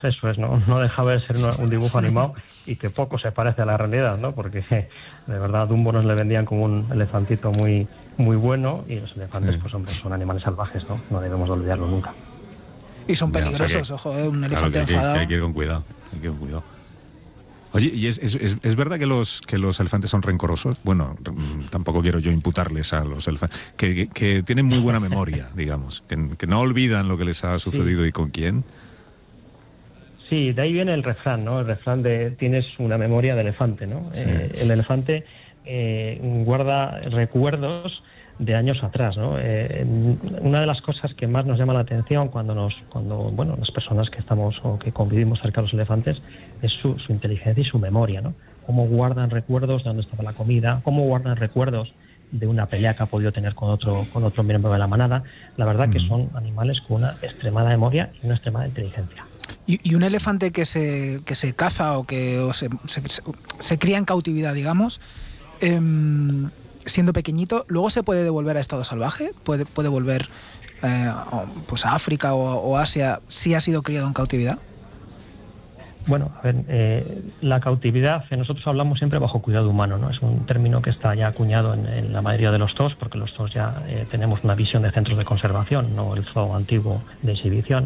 Eso es, no dejaba de ser un dibujo animado y que poco se parece a la realidad, ¿no? Porque de verdad a Dumbo nos le vendían como un elefantito muy, muy bueno, y los elefantes, pues hombre, son animales salvajes, ¿no? No debemos de olvidarlo nunca. Y son peligrosos, ojo, un elefante enfadado. Hay que ir con cuidado, Oye, ¿y es verdad que los elefantes son rencorosos? Bueno, tampoco quiero yo imputarles a los elefantes, que tienen muy buena memoria, digamos, que no olvidan lo que les ha sucedido y con quién. Sí, de ahí viene el refrán, ¿no? El refrán de tienes una memoria de elefante, ¿no? Sí. El elefante guarda recuerdos de años atrás, ¿no? Una de las cosas que más nos llama la atención cuando las personas que estamos o que convivimos cerca de los elefantes es su inteligencia y su memoria, ¿no? Cómo guardan recuerdos de dónde estaba la comida, cómo guardan recuerdos de una pelea que ha podido tener con otro miembro de la manada. La verdad que son animales con una extremada memoria y una extremada inteligencia. Y un elefante que se caza o se cría en cautividad, digamos, siendo pequeñito, ¿luego se puede devolver a estado salvaje? ¿Puede volver pues a África o Asia si ha sido criado en cautividad? Bueno, a ver, la cautividad, nosotros hablamos siempre bajo cuidado humano, ¿no? Es un término que está ya acuñado en la mayoría de los zoos, porque los zoos ya tenemos una visión de centros de conservación, no el zoo antiguo de exhibición.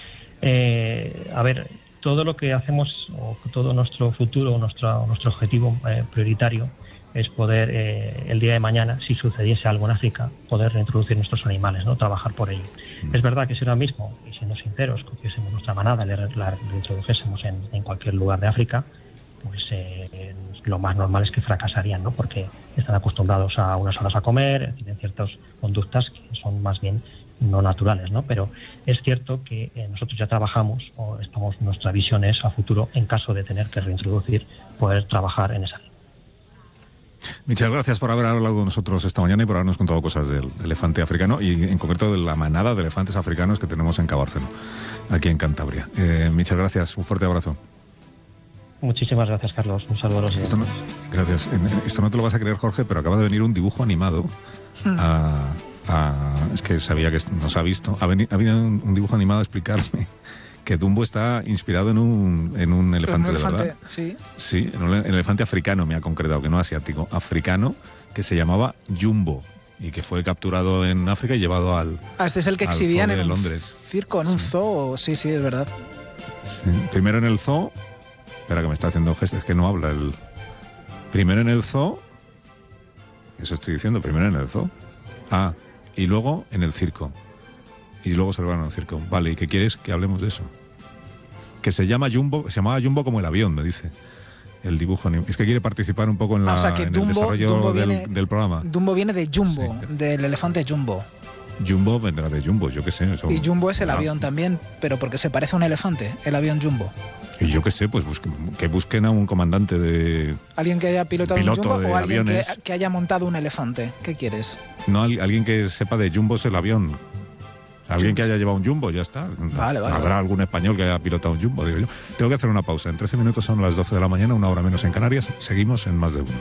A ver, todo lo que hacemos, o todo nuestro futuro, nuestro objetivo prioritario es poder, el día de mañana, si sucediese algo en África, poder reintroducir nuestros animales, ¿no? Trabajar por ello. Es verdad que si ahora mismo, y siendo sinceros, cogiésemos nuestra manada y la reintrodujésemos en cualquier lugar de África, pues lo más normal es que fracasarían, ¿no? Porque están acostumbrados a unas horas a comer, tienen ciertas conductas que son más bien no naturales, ¿no? Pero es cierto que nosotros ya trabajamos, nuestra visión es a futuro, en caso de tener que reintroducir, poder trabajar en esa línea. Michel, gracias por haber hablado con nosotros esta mañana y por habernos contado cosas del elefante africano y en concreto de la manada de elefantes africanos que tenemos en Cabárceno, aquí en Cantabria. Michel, gracias, un fuerte abrazo. Muchísimas gracias, Carlos. Un saludo a los siguientes. Gracias. Esto no te lo vas a creer, Jorge, pero acaba de venir un dibujo animado es que sabía que nos ha visto. Ha venido un dibujo animado a explicarme que Dumbo está inspirado en un elefante, de verdad. Sí, en un elefante africano, me ha concretado, que no asiático, africano, que se llamaba Jumbo y que fue capturado en África y llevado al este es el que exhibían en Londres. Circo, en un zoo. Sí, es verdad. Sí. Primero en el zoo. Espera, que me está haciendo gestos, es que no habla. Primero en el zoo. Eso estoy diciendo, primero en el zoo. Y luego en el circo. Y luego se lo van al circo. Vale, ¿y qué quieres? Que hablemos de eso. Que se llamaba Jumbo como el avión, me dice el dibujo. Es que quiere participar un poco en el desarrollo del programa. Dumbo viene de Jumbo, del elefante Jumbo. Jumbo vendrá de Jumbo, yo qué sé. Y Jumbo es el avión también, pero porque se parece a un elefante, el avión Jumbo. Y yo qué sé, pues que busquen a un comandante de... ¿Alguien que haya pilotado un Jumbo o alguien que haya montado un elefante? ¿Qué quieres? No, alguien que sepa de Jumbo es el avión. Alguien que haya llevado un Jumbo, ya está. Vale. Habrá algún español que haya pilotado un Jumbo, digo yo. Tengo que hacer una pausa. En 13 minutos son las 12 de la mañana, una hora menos en Canarias. Seguimos en Más de Uno.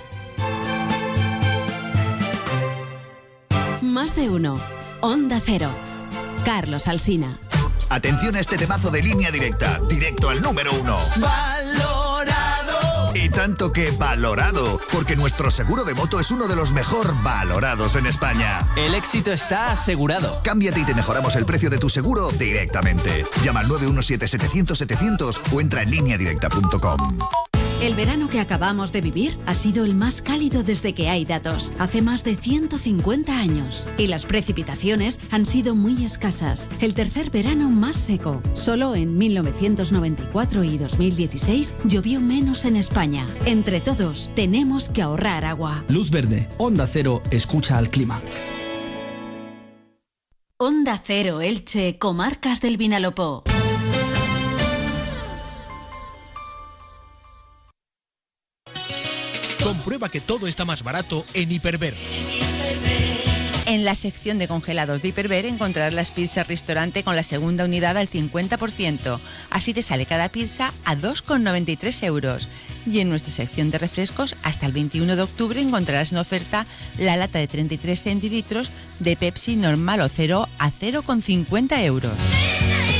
Más de Uno. Onda Cero. Carlos Alsina. Atención a este temazo de Línea Directa, directo al número 1. ¡Valorado! Y tanto que valorado, porque nuestro seguro de moto es uno de los mejor valorados en España. El éxito está asegurado. Cámbiate y te mejoramos el precio de tu seguro directamente. Llama al 917-700-700 o entra en lineadirecta.com. El verano que acabamos de vivir ha sido el más cálido desde que hay datos, hace más de 150 años. Y las precipitaciones han sido muy escasas. El tercer verano más seco. Solo en 1994 y 2016 llovió menos en España. Entre todos, tenemos que ahorrar agua. Luz verde. Onda Cero escucha al clima. Onda Cero Elche, Comarcas del Vinalopó. Comprueba que todo está más barato en Hiperver. En la sección de congelados de Hiperver encontrarás las pizzas restaurante con la segunda unidad al 50%. Así te sale cada pizza a 2,93 euros. Y en nuestra sección de refrescos, hasta el 21 de octubre encontrarás en oferta la lata de 33 centilitros de Pepsi normal o cero a 0,50 euros.